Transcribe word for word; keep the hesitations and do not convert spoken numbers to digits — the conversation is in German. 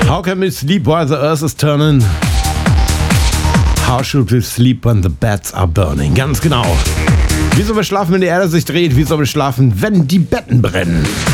How can we sleep while the earth is turning? How should we sleep when the beds are burning? Ganz genau. Wie soll wir schlafen, wenn die Erde sich dreht? Wie soll wir schlafen, wenn die Betten brennen?